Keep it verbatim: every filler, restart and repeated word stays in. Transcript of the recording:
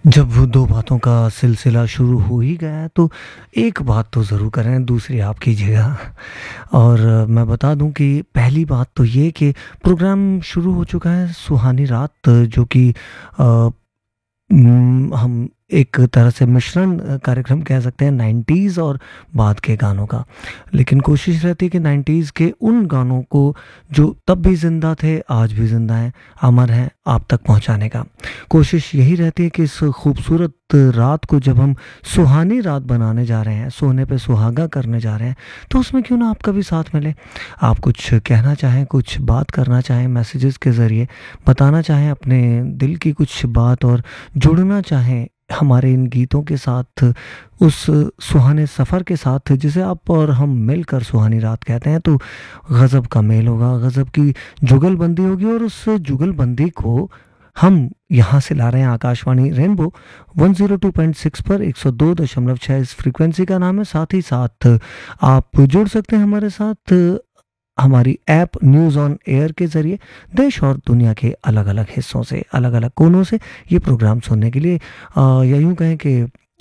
जब वो दो बातों का सिलसिला शुरू हो ही गया है तो एक बात तो ज़रूर करें, दूसरी आप कीजिएगा। और अ, मैं बता दूं कि पहली बात तो ये कि प्रोग्राम शुरू हो चुका है सुहानी रात, जो कि अ, उम, हम एक तरह से मिश्रण अ, कार्यक्रम कह सकते हैं नाइंटीज़ और बाद के गानों का। लेकिन कोशिश रहती है कि नाइंटीज़ के उन गानों को जो तब भी ज़िंदा थे, आज भी ज़िंदा हैं, अमर हैं, आप तक पहुँचाने का। कोशिश यही रहती है कि इस खूबसूरत रात को जब हम सुहानी रात बनाने जा रहे हैं, सोने पे सुहागा करने जा रहे हैं, तो उसमें क्यों ना आपका भी साथ मिले। आप कुछ कहना चाहें, कुछ बात करना चाहें मैसेजेस के ज़रिए, बताना चाहें अपने दिल की कुछ बात और जुड़ना चाहें हमारे इन गीतों के साथ, उस सुहाने सफ़र के साथ जिसे आप और हम मिलकर सुहानी रात कहते हैं, तो गज़ब का मेल होगा, गज़ब की जुगलबंदी होगी। और उस जुगलबंदी को हम यहाँ से ला रहे हैं Akashvani rainbow one zero two point six पर, एक सौ दो दशमलव छह इस फ्रीक्वेंसी का नाम है। साथ ही साथ आप जुड़ सकते हैं हमारे साथ हमारी ऐप न्यूज़ ऑन एयर के ज़रिए, देश और दुनिया के अलग-अलग हिस्सों से, अलग-अलग कोनों से ये प्रोग्राम सुनने के लिए, अ, या यूँ कहें कि